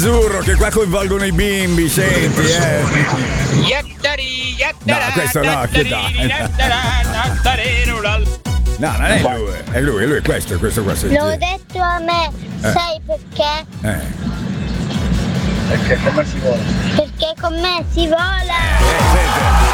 Azzurro, che qua coinvolgono i bimbi, senti, No, questo no, che dai. No, non è lui, è questo qua. L'ho detto a me, sai perché? Perché come si vuole? Perché con me si vola! Senti.